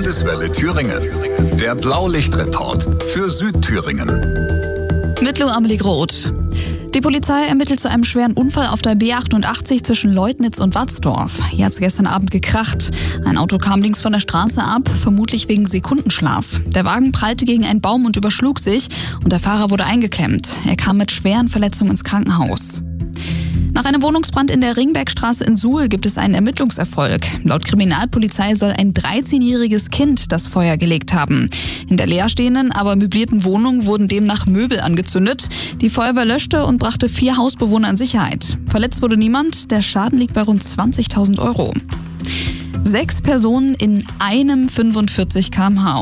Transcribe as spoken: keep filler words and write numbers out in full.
Landeswelle Thüringen. Der Blaulichtreport für Südthüringen. Mit Lou Amelie Groth. Die Polizei ermittelt zu einem schweren Unfall auf der B achtundachtzig zwischen Leutnitz und Watzdorf. Hier hat es gestern Abend gekracht. Ein Auto kam links von der Straße ab, vermutlich wegen Sekundenschlaf. Der Wagen prallte gegen einen Baum und überschlug sich und der Fahrer wurde eingeklemmt. Er kam mit schweren Verletzungen ins Krankenhaus. Nach einem Wohnungsbrand in der Ringbergstraße in Suhl gibt es einen Ermittlungserfolg. Laut Kriminalpolizei soll ein dreizehnjähriges Kind das Feuer gelegt haben. In der leerstehenden, aber möblierten Wohnung wurden demnach Möbel angezündet. Die Feuerwehr löschte und brachte vier Hausbewohner in Sicherheit. Verletzt wurde niemand, der Schaden liegt bei rund zwanzigtausend Euro. Sechs Personen in einem fünfundvierzig Kilometer pro Stunde